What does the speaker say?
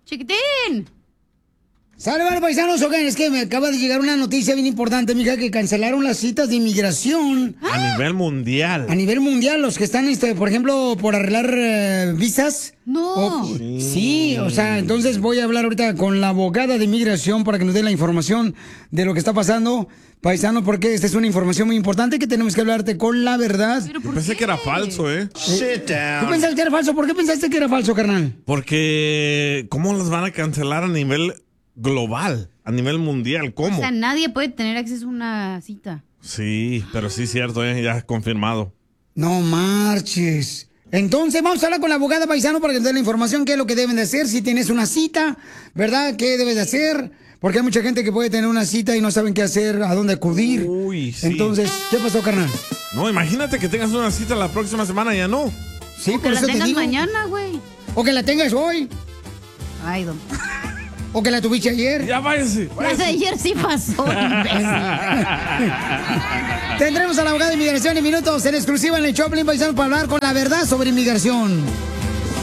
Chiquitín. ¿Sale, vale, paisanos? Ok, es que me acaba de llegar una noticia bien importante, mija, que cancelaron las citas de inmigración. A nivel mundial. A nivel mundial, los que están, por ejemplo, por arreglar visas. No. Sí, o sea, entonces voy a hablar ahorita con la abogada de inmigración para que nos dé la información de lo que está pasando, paisano, porque esta es una información muy importante que tenemos que hablarte con la verdad. Yo pensé que era falso, ¿eh? Sit down. ¿Tú pensaste que era falso? ¿Por qué pensaste que era falso, carnal? Porque, ¿cómo las van a cancelar a nivel global, a nivel mundial? ¿Cómo? O sea, nadie puede tener acceso a una cita. Sí, pero sí es cierto, ya confirmado. No marches. Entonces vamos a hablar con la abogada, paisano, para que nos dé la información, qué es lo que deben de hacer, si tienes una cita, ¿verdad? ¿Qué debes de hacer? Porque hay mucha gente que puede tener una cita y no saben qué hacer, a dónde acudir. Uy, sí. Entonces, ¿qué pasó, carnal? No, imagínate que tengas una cita la próxima semana, ya no. Sí, O que la tengas mañana, güey. O que la tengas hoy. Ay, don. O que la tuviste ayer. Ya váyase. La de ayer sí pasó, imbécil. Tendremos a la abogada de inmigración en minutos, en exclusiva en el Choplin, paisano, para hablar con la verdad sobre inmigración.